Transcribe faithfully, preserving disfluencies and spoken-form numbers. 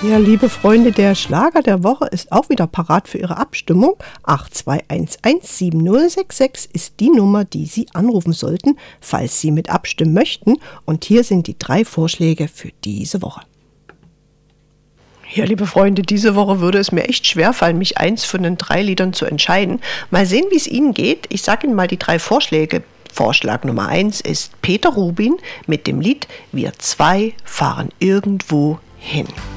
Ja, liebe Freunde, der Schlager der Woche ist auch wieder parat für Ihre Abstimmung. acht zwei eins eins sieben null sechs sechs ist die Nummer, die Sie anrufen sollten, falls Sie mit abstimmen möchten. Und hier sind die drei Vorschläge für diese Woche. Ja, liebe Freunde, diese Woche würde es mir echt schwerfallen, mich eins von den drei Liedern zu entscheiden. Mal sehen, wie es Ihnen geht. Ich sage Ihnen mal die drei Vorschläge. Vorschlag Nummer eins ist Peter Rubin mit dem Lied Wir zwei fahren irgendwo hin.